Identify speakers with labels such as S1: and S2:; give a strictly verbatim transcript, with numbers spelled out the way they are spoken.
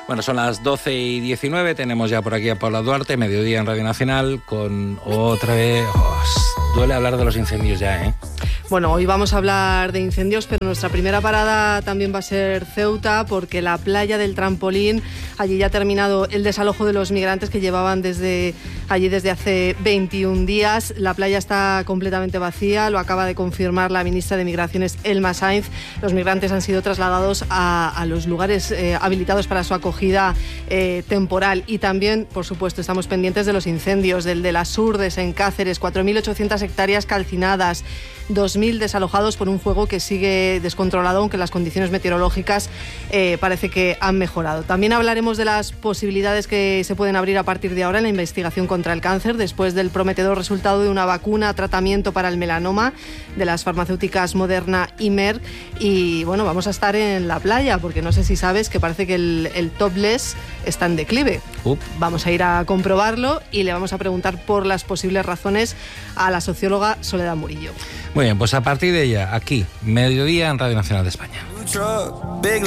S1: Bueno, son las doce y diecinueve, tenemos ya por aquí a Paula Duarte, mediodía en Radio Nacional, con otra vez... Oh, duele hablar de los incendios ya, ¿eh?
S2: Bueno, hoy vamos a hablar de incendios, pero nuestra primera parada también va a ser Ceuta, porque la playa del Trampolín, allí ya ha terminado el desalojo de los migrantes que llevaban desde allí desde hace veintiún días. La playa está completamente vacía, lo acaba de confirmar la ministra de Migraciones, Elma Sainz. Los migrantes han sido trasladados a, a los lugares eh, habilitados para su acogida eh, temporal. Y también, por supuesto, estamos pendientes de los incendios, del de las Urdes en Cáceres, cuatro mil ochocientas hectáreas calcinadas, dos mil desalojados por un fuego que sigue descontrolado, aunque las condiciones meteorológicas eh, parece que han mejorado. También hablaremos de las posibilidades que se pueden abrir a partir de ahora en la investigación contra el cáncer, después del prometedor resultado de una vacuna, tratamiento para el melanoma de las farmacéuticas Moderna y Merck. Y bueno, vamos a estar en la playa, porque no sé si sabes que parece que el, el topless está en declive.
S1: Uh.
S2: Vamos a ir a comprobarlo y le vamos a preguntar por las posibles razones a la socióloga Soledad Murillo.
S1: Muy bien, pues a partir de ella, aquí, mediodía en Radio Nacional de España.